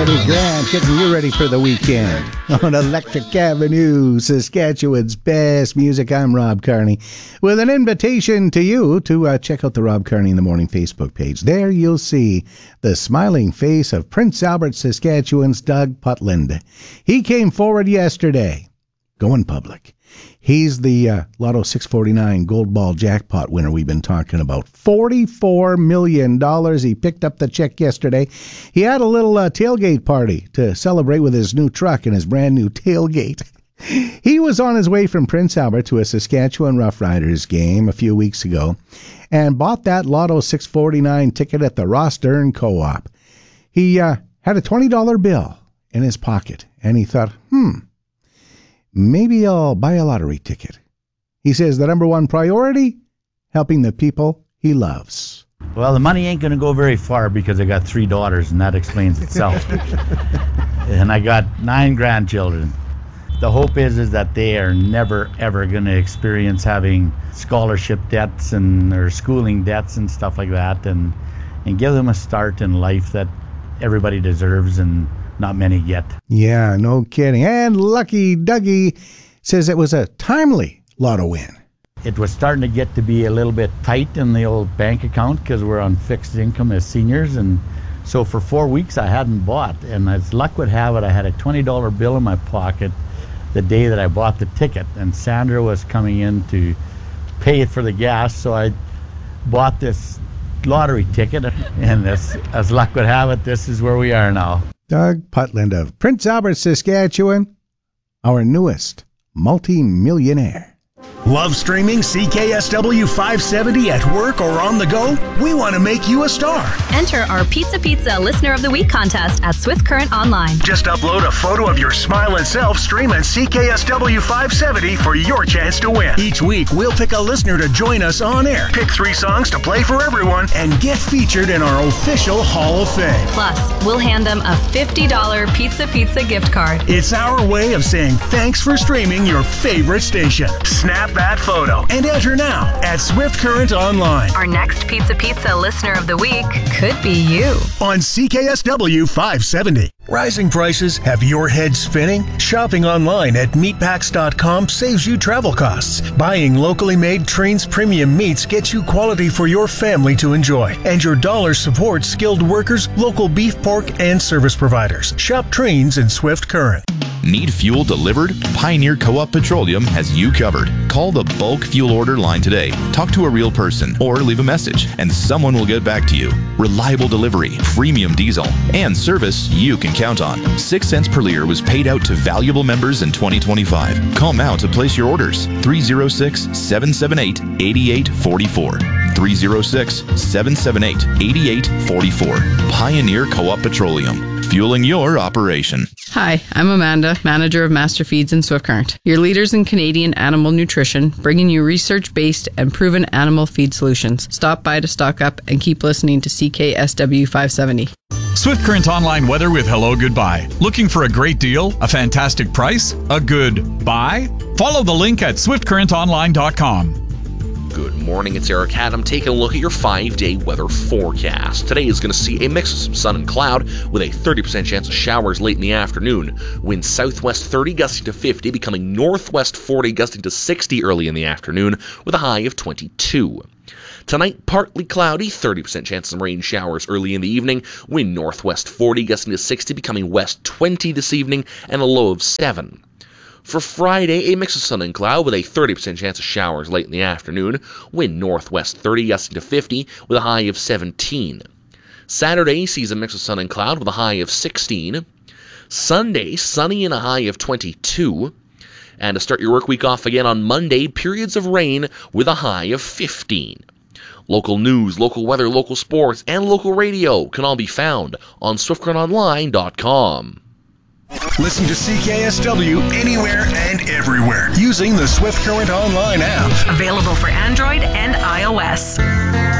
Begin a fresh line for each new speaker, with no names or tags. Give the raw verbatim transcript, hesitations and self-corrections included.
Eddie Grant getting you ready for the weekend on Electric Avenue, Saskatchewan's best music. I'm Rob Carney with an invitation to you to uh, check out the Rob Carney in the Morning Facebook page. There you'll see the smiling face of Prince Albert, Saskatchewan's Doug Putland. He came forward yesterday, going public. He's the uh, Lotto six forty-nine Gold Ball jackpot winner we've been talking about. forty-four million dollars. He picked up the check yesterday. He had a little uh, tailgate party to celebrate with his new truck and his brand new tailgate. He was on his way from Prince Albert to a Saskatchewan Roughriders game a few weeks ago and bought that Lotto six forty-nine ticket at the Ross Dern Co-op. He uh, had a twenty dollar bill in his pocket, and he thought, hmm, maybe I'll buy a lottery ticket. He says the number one priority, helping the people he loves.
Well, the money ain't going to go very far because I got three daughters, and that explains itself. And I got nine grandchildren. The hope is is that they are never, ever going to experience having scholarship debts and or schooling debts and stuff like that, and and give them a start in life that everybody deserves and not many get.
Yeah, no kidding. And Lucky Dougie says it was a timely lotto win.
It was starting to get to be a little bit tight in the old bank account because we're on fixed income as seniors, and so for four weeks I hadn't bought, and as luck would have it, I had a twenty dollar bill in my pocket the day that I bought the ticket, and Sandra was coming in to pay for the gas, so I bought this lottery ticket, and this, as luck would have it, this is where we are now.
Doug Putland of Prince Albert, Saskatchewan, our newest multi-millionaire.
Love streaming C K S W five seventy at work or on the go? We want to make you a star.
Enter our Pizza Pizza Listener of the Week contest at Swift Current Online.
Just upload a photo of your smiling self, stream at C K S W five seventy for your chance to win. Each week, we'll pick a listener to join us on air, pick three songs to play for everyone, and get featured in our official Hall of Fame.
Plus, we'll hand them a fifty dollar Pizza Pizza gift card.
It's our way of saying thanks for streaming your favorite station. Snap that photo and enter now at Swift Current Online.
Our next Pizza Pizza Listener of the Week could be you.
On C K S W five seventy. Rising prices have your head spinning? Shopping online at meatpacks dot com saves you travel costs. Buying locally made Trains Premium meats gets you quality for your family to enjoy. And your dollar supports skilled workers, local beef, pork, and service providers. Shop Trains in Swift Current.
Need fuel delivered? Pioneer Co-op Petroleum has you covered. Call the bulk fuel order line today. Talk to a real person or leave a message and someone will get back to you. Reliable delivery, premium diesel, and service you can count on. Six cents per liter was paid out to valuable members in twenty twenty-five. Call now to place your orders. three oh six, seven seven eight, eight eight four four. three oh six, seven seven eight, eight eight four four. Pioneer Co-op Petroleum, fueling your operation.
Hi, I'm Amanda, manager of Master Feeds in Swift Current, your leaders in Canadian animal nutrition, bringing you research-based and proven animal feed solutions. Stop by to stock up and keep listening to C K S W five seventy.
Swift Current Online weather with Hello Goodbye. Looking for a great deal, a fantastic price, a good buy? Follow the link at swift current online dot com.
Good morning, it's Eric Haddam taking a look at your five-day weather forecast. Today is going to see a mix of some sun and cloud with a thirty percent chance of showers late in the afternoon. Winds southwest thirty gusting to fifty, becoming northwest forty gusting to sixty early in the afternoon with a high of twenty-two. Tonight, partly cloudy, thirty percent chance of some rain showers early in the evening. Wind northwest forty gusting to sixty, becoming west twenty this evening and a low of seven. For Friday, a mix of sun and cloud with a thirty percent chance of showers late in the afternoon. Wind northwest thirty gusting to fifty with a high of seventeen. Saturday sees a mix of sun and cloud with a high of sixteen. Sunday, sunny and a high of twenty-two. And to start your work week off again on Monday, periods of rain with a high of fifteen. Local news, local weather, local sports, and local radio can all be found on swift current online dot com.
Listen to C K S W anywhere and everywhere using the Swift Current Online app.
Available for Android and iOS.